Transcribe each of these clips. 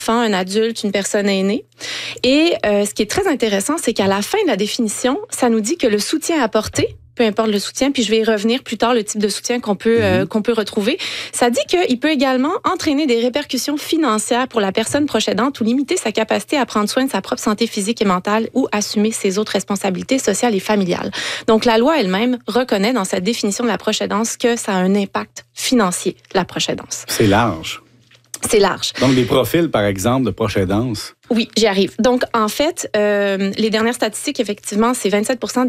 un adulte, une personne aînée. Et ce qui est très intéressant, c'est qu'à la fin de la définition, ça nous dit que le soutien apporté, peu importe le soutien, puis je vais y revenir plus tard, le type de soutien qu'on peut retrouver. Ça dit qu'il peut également entraîner des répercussions financières pour la personne proche aidante ou limiter sa capacité à prendre soin de sa propre santé physique et mentale ou assumer ses autres responsabilités sociales et familiales. Donc, la loi elle-même reconnaît dans sa définition de la proche aidance que ça a un impact financier, la proche aidance. C'est large. C'est large. Donc, des profils, par exemple, de proche aidance. Oui, j'y arrive. Donc, en fait, les dernières statistiques, effectivement, c'est 27%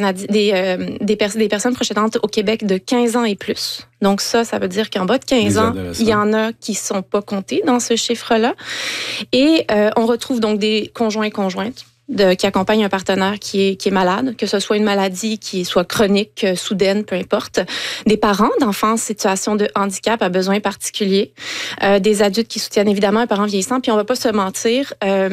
des personnes proches aidantes au Québec de 15 ans et plus. Donc, ça veut dire qu'en bas de 15 ans, il y en a qui sont pas comptés dans ce chiffre-là. Et on retrouve donc des conjoints et conjointes qui accompagnent un partenaire qui est malade, que ce soit une maladie qui soit chronique, soudaine, peu importe. Des parents d'enfants en situation de handicap à besoins particuliers. Des adultes qui soutiennent évidemment un parent vieillissant. Puis on va pas se mentir,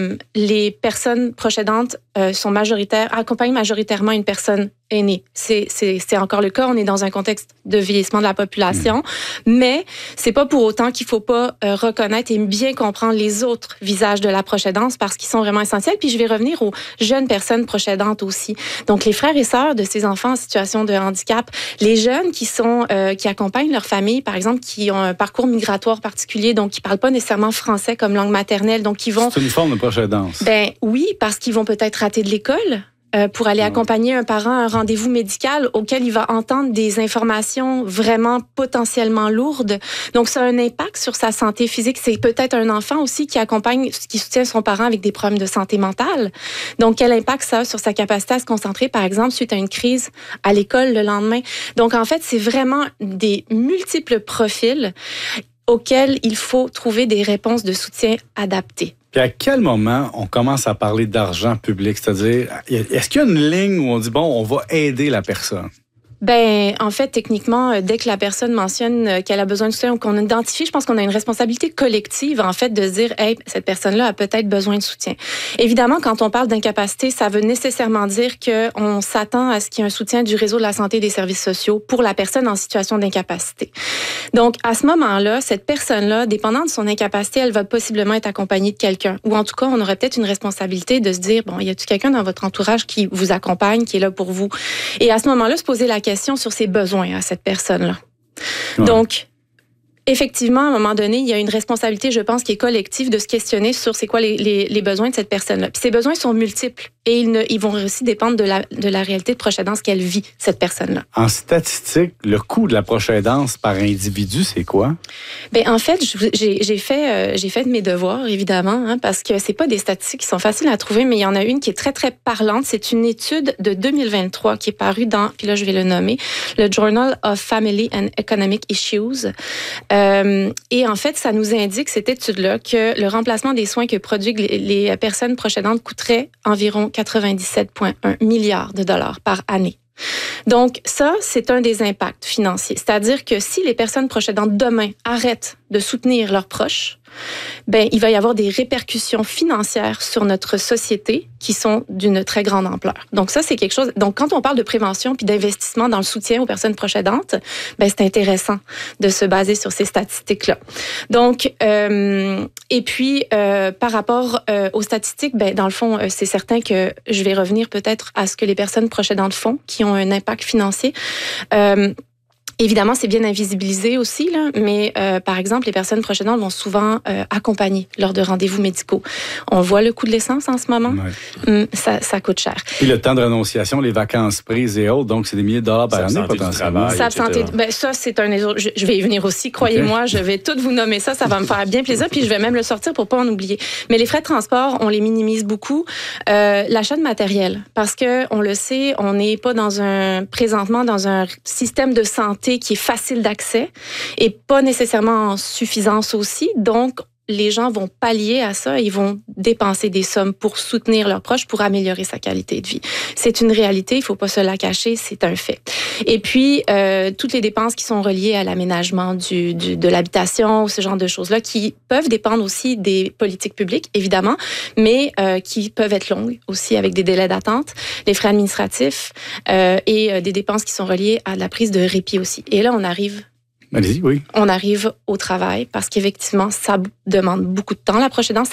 les personnes proches aidantes accompagnent majoritairement une personne aînée. C'est encore le cas. On est dans un contexte de vieillissement de la population. Mais c'est pas pour autant qu'il faut pas reconnaître et bien comprendre les autres visages de la proche aidance parce qu'ils sont vraiment essentiels. Puis je vais revenir aux jeunes personnes proches aidantes aussi. Donc les frères et sœurs de ces enfants en situation de handicap, les jeunes qui accompagnent leur famille, par exemple, qui ont un parcours migratoire particulier, donc qui parlent pas nécessairement français comme langue maternelle, donc qui vont... C'est une forme de proche aidance. Ben oui, parce qu'ils vont peut-être rater de l'école. Pour aller accompagner un parent à un rendez-vous médical auquel il va entendre des informations vraiment potentiellement lourdes. Donc, ça a un impact sur sa santé physique. C'est peut-être un enfant aussi qui soutient son parent avec des problèmes de santé mentale. Donc, quel impact ça a sur sa capacité à se concentrer, par exemple, suite à une crise à l'école le lendemain. Donc, en fait, c'est vraiment des multiples profils auxquels il faut trouver des réponses de soutien adaptées. Puis à quel moment on commence à parler d'argent public? C'est-à-dire, est-ce qu'il y a une ligne où on dit, bon, on va aider la personne? Ben, en fait, techniquement, dès que la personne mentionne qu'elle a besoin de soutien ou qu'on identifie, je pense qu'on a une responsabilité collective, en fait, de se dire, hey, cette personne-là a peut-être besoin de soutien. Évidemment, quand on parle d'incapacité, ça veut nécessairement dire qu'on s'attend à ce qu'il y ait un soutien du réseau de la santé et des services sociaux pour la personne en situation d'incapacité. Donc, à ce moment-là, cette personne-là, dépendant de son incapacité, elle va possiblement être accompagnée de quelqu'un. Ou en tout cas, on aurait peut-être une responsabilité de se dire, bon, y a-t-il quelqu'un dans votre entourage qui vous accompagne, qui est là pour vous? Et à ce moment-là, se poser la question sur ses besoins à cette personne-là. Ouais. Donc, effectivement, à un moment donné, il y a une responsabilité, je pense, qui est collective de se questionner sur c'est quoi les besoins de cette personne-là. Puis ces besoins sont multiples et ils vont aussi dépendre de la réalité de proche aidance qu'elle vit, cette personne-là. En statistique, le coût de la proche aidance par individu, c'est quoi? Bien, en fait, j'ai fait de mes devoirs, évidemment, parce que c'est pas des statistiques qui sont faciles à trouver, mais il y en a une qui est très, très parlante. C'est une étude de 2023 qui est parue dans, puis là, je vais le nommer, le Journal of Family and Economic Issues. Et en fait, ça nous indique, cette étude-là, que le remplacement des soins que produisent les personnes proches aidantes coûterait environ 97,1 milliards de dollars par année. Donc, ça, c'est un des impacts financiers. C'est-à-dire que si les personnes proches aidantes demain arrêtent de soutenir leurs proches, ben, il va y avoir des répercussions financières sur notre société qui sont d'une très grande ampleur. Donc ça, c'est quelque chose... Donc, quand on parle de prévention puis d'investissement dans le soutien aux personnes proches aidantes, ben, c'est intéressant de se baser sur ces statistiques-là. Donc, et puis, par rapport aux statistiques, ben, dans le fond, c'est certain que je vais revenir peut-être à ce que les personnes proches aidantes font, qui ont un impact financier. Évidemment, c'est bien invisibilisé aussi, là, mais par exemple, les personnes proches aidantes vont souvent accompagner lors de rendez-vous médicaux. On voit le coût de l'essence en ce moment. Ouais. Ça coûte cher. Puis le temps de renonciation, les vacances prises et autres, donc c'est des milliers de dollars par année potentiellement. Ben, ça, c'est un... Je vais y venir aussi, croyez-moi, okay. Je vais tout vous nommer ça va me faire bien plaisir, puis je vais même le sortir pour pas en oublier. Mais les frais de transport, on les minimise beaucoup. L'achat de matériel, parce que on le sait, on n'est pas présentement dans un système de santé qui est facile d'accès et pas nécessairement en suffisance aussi. Donc, les gens vont pallier à ça, ils vont dépenser des sommes pour soutenir leurs proches, pour améliorer sa qualité de vie. C'est une réalité, il faut pas se la cacher, c'est un fait. Et puis, toutes les dépenses qui sont reliées à l'aménagement de l'habitation ou ce genre de choses-là, qui peuvent dépendre aussi des politiques publiques, évidemment, mais qui peuvent être longues aussi avec des délais d'attente, les frais administratifs et des dépenses qui sont reliées à la prise de répit aussi. Et là, on arrive... Allez-y, oui. On arrive au travail parce qu'effectivement, ça demande beaucoup de temps. La proche aidance,